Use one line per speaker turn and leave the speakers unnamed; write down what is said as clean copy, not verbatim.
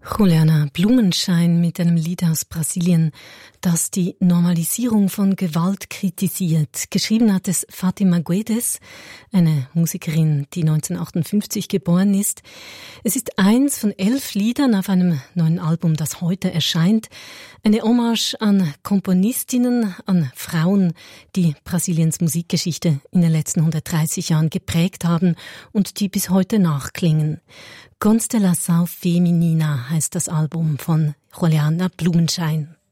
Juliana Blumenschein mit einem Lied aus Brasilien, das die Normalisierung von Gewalt kritisiert. Geschrieben hat es Fátima Guedes, eine Musikerin, die 1958 geboren ist. Es ist eins von 11 Liedern auf einem neuen Album, das heute erscheint. Eine Hommage an Komponistinnen, an Frauen, die Brasiliens Musikgeschichte in den letzten 130 Jahren geprägt haben und die bis heute nachklingen. Constelação Feminina heißt das Album von Juliana Blumenschein.